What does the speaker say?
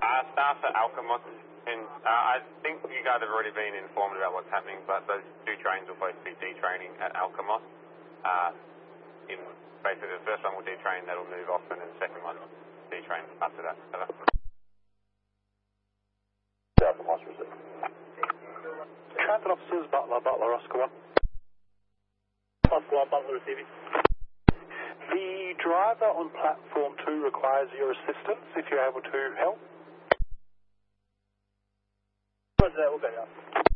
Staff at Alkimos, and I think you guys have already been informed about what's happening, but those two trains will both be detraining at Alkimos. Basically, the first one will detrain, that'll move off, and then the second one detrain after that. Alkimos received. Transit officers, Butler, Oscar 1. Oscar 1, Butler receiving. The driver on platform 2 requires your assistance if you're able to help. We'll go now.